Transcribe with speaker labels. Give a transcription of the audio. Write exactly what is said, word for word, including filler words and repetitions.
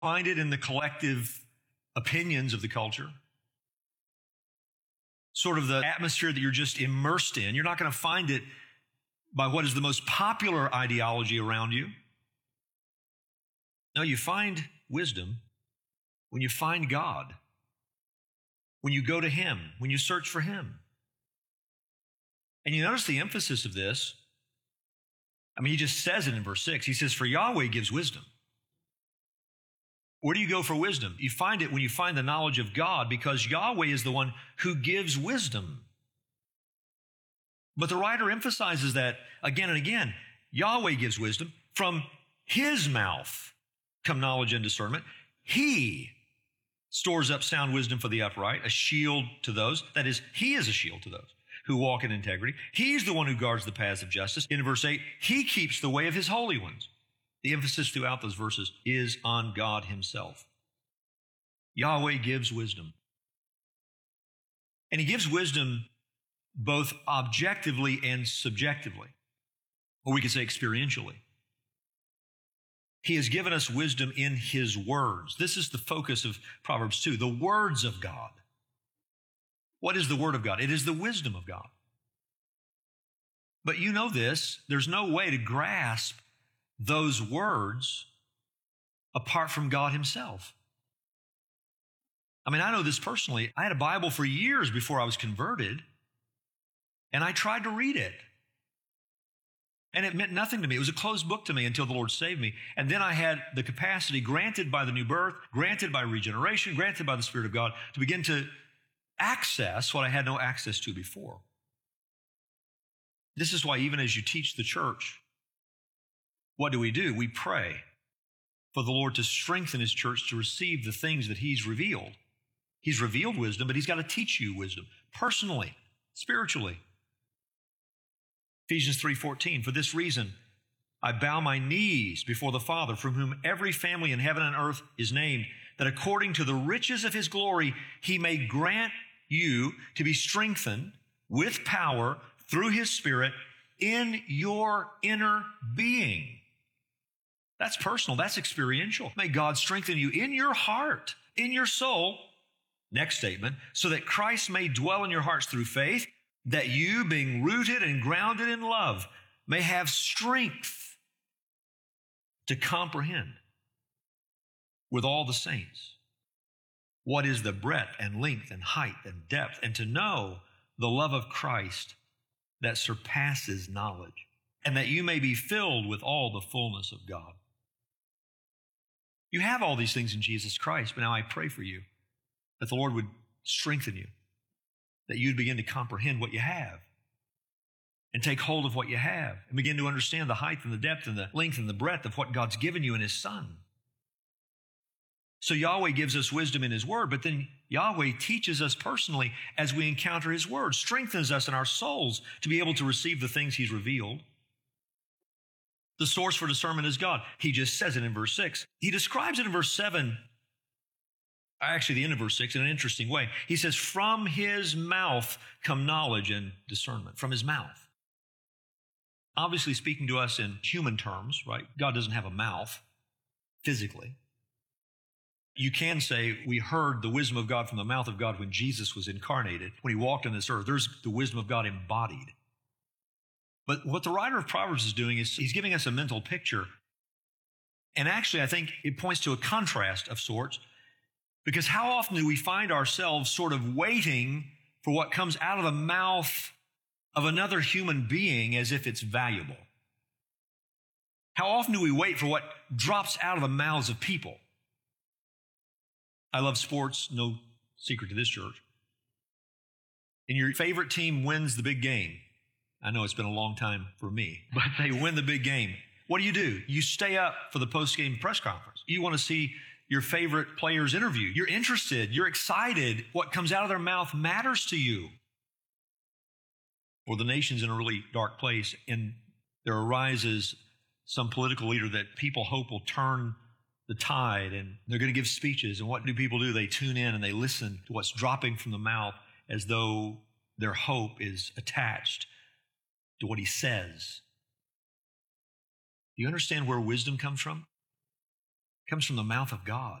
Speaker 1: find it in the collective opinions of the culture, sort of the atmosphere that you're just immersed in. You're not going to find it by what is the most popular ideology around you. No, you find wisdom when you find God, when you go to Him, when you search for Him. And you notice the emphasis of this. I mean, He just says it in verse six. He says, for Yahweh gives wisdom. Where do you go for wisdom? You find it when you find the knowledge of God, because Yahweh is the one who gives wisdom. But the writer emphasizes that again and again. Yahweh gives wisdom. From His mouth come knowledge and discernment. He stores up sound wisdom for the upright, a shield to those. That is, He is a shield to those who walk in integrity. He's the one who guards the paths of justice. In verse eight, He keeps the way of His holy ones. The emphasis throughout those verses is on God Himself. Yahweh gives wisdom. And He gives wisdom both objectively and subjectively, or we could say experientially. He has given us wisdom in His words. This is the focus of Proverbs two, the words of God. What is the Word of God? It is the wisdom of God. But you know this, there's no way to grasp those words apart from God Himself. I mean, I know this personally. I had a Bible for years before I was converted, and I tried to read it. And it meant nothing to me. It was a closed book to me until the Lord saved me. And then I had the capacity granted by the new birth, granted by regeneration, granted by the Spirit of God to begin to access what I had no access to before. This is why even as you teach the church, what do we do? We pray for the Lord to strengthen His church to receive the things that He's revealed. He's revealed wisdom, but He's got to teach you wisdom personally, spiritually. Ephesians three fourteen, for this reason, I bow my knees before the Father, from whom every family in heaven and earth is named, that according to the riches of His glory, He may grant you to be strengthened with power through His Spirit in your inner being. That's personal. That's experiential. May God strengthen you in your heart, in your soul. Next statement, so that Christ may dwell in your hearts through faith, that you, being rooted and grounded in love, may have strength to comprehend with all the saints what is the breadth and length and height and depth, and to know the love of Christ that surpasses knowledge, and that you may be filled with all the fullness of God. You have all these things in Jesus Christ, but now I pray for you that the Lord would strengthen you, that you'd begin to comprehend what you have and take hold of what you have and begin to understand the height and the depth and the length and the breadth of what God's given you in His Son. So Yahweh gives us wisdom in His Word, but then Yahweh teaches us personally as we encounter His Word, strengthens us in our souls to be able to receive the things He's revealed. The source for discernment is God. He just says it in verse six. He describes it in verse seven, actually the end of verse six, in an interesting way. He says, from His mouth come knowledge and discernment. From His mouth. Obviously speaking to us in human terms, right? God doesn't have a mouth physically. You can say we heard the wisdom of God from the mouth of God when Jesus was incarnated, when He walked on this earth. There's the wisdom of God embodied. But what the writer of Proverbs is doing is he's giving us a mental picture. And actually, I think it points to a contrast of sorts, because how often do we find ourselves sort of waiting for what comes out of the mouth of another human being as if it's valuable? How often do we wait for what drops out of the mouths of people? I love sports, no secret to this church. And your favorite team wins the big game. I know it's been a long time for me, but they win the big game. What do you do? You stay up for the post-game press conference. You want to see your favorite player's interview. You're interested. You're excited. What comes out of their mouth matters to you. Well, the nation's in a really dark place, and there arises some political leader that people hope will turn the tide, and they're going to give speeches. And what do people do? They tune in and they listen to what's dropping from the mouth as though their hope is attached to what he says. Do you understand where wisdom comes from? comes from the mouth of God.